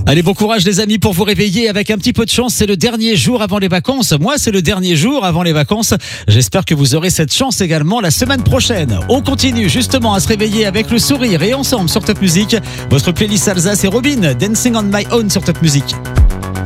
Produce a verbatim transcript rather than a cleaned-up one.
Allez, bon courage les amis pour vous réveiller. Avec un petit peu de chance, c'est le dernier jour avant les vacances. Moi, c'est le dernier jour avant les vacances. J'espère que vous aurez cette chance également la semaine prochaine. On continue justement à se réveiller avec le sourire et ensemble sur Top Music. Votre playlist Alsace et Robin, Dancing on My Own sur Top Music.